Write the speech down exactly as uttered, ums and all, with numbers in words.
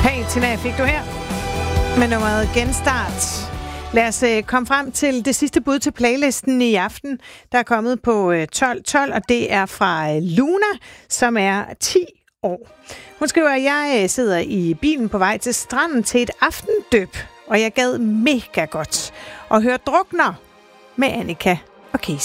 Patina fik du her med nummeret Genstart. Lad os øh, komme frem til det sidste bud til playlisten i aften, der er kommet på øh, tolv tolv, og det er fra øh, Luna, som er ti år. Hun skriver, at jeg øh, sidder i bilen på vej til stranden til et aftendøb, og jeg gad mega godt at høre Drukner med Annika og Casey.